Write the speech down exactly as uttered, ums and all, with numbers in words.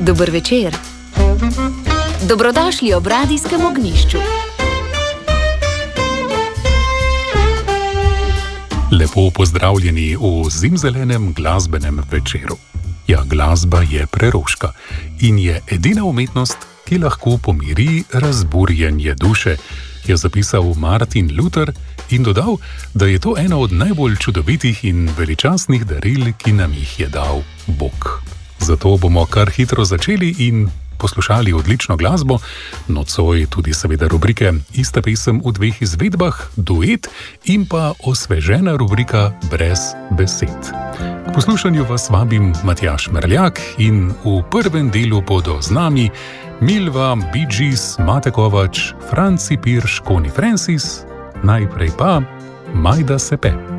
Dober večer. Dobrodošli ob radijskem ognjišču. Lepo pozdravljeni v zimzelenem glasbenem večeru. Ja, glasba je preroška in je edina umetnost, ki lahko pomiri razburjenje duše, je zapisal Martin Luther in dodal, da je to eno od najbolj čudovitih in veličastnih daril, ki nam jih je dal Bog. Zato bomo kar hitro začeli in poslušali odlično glasbo, nocoj tudi seveda rubrike Ista pesem v dveh izvedbah, duet in pa osvežena rubrika Brez besed. K poslušanju vas vabim Matjaž Merljak in v prvem delu bodo z nami Milva, Bee Gees, Mate Kovač, Franci Pirš, Connie Francis, najprej pa Majda Sepe.